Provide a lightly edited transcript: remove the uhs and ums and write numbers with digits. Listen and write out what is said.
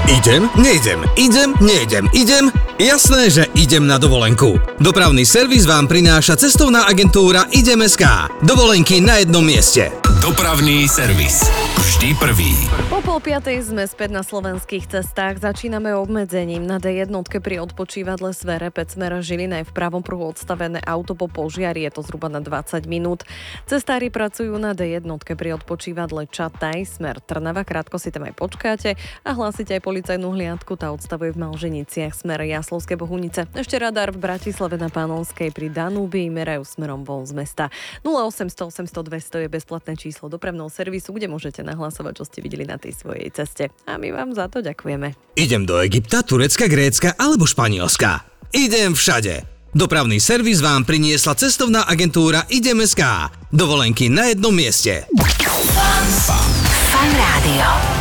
Idem, nejdem, idem, nejdem, idem. Jasné, že idem na dovolenku. Dopravný servis vám prináša cestovná agentúra Idem.sk. Dovolenky na jednom mieste. Dopravný servis. Vždy prvý. Po 4:30 sme späť na slovenských cestách. Začíname obmedzením. Na D1 pri odpočívadle Sverepec smer Žilina je v pravom pruhu odstavené auto po požiari. Je to zhruba na 20 minút. Cestári pracujú na D1 pri odpočívadle Čataj smer Trnava. Krátko si tam aj počkáte a hlásite aj policajnú hliadku. Tá odstavuje v Malženiciach smer Jaslovské Bohunice. Ešte radar v Bratislave na Pánovskej pri Danúbii merajú smerom von z mesta. 0800 800 200 je bezplatné číslo dopravného servisu, kde môžete nahlasovať, čo ste videli na tej svojej ceste. A my vám za to ďakujeme. Idem do Egypta, Turecka, Grécka alebo Španielska. Idem všade. Dopravný servis vám priniesla cestovná agentúra Idem.sk. Dovolenky na jednom mieste. Fan Rádio.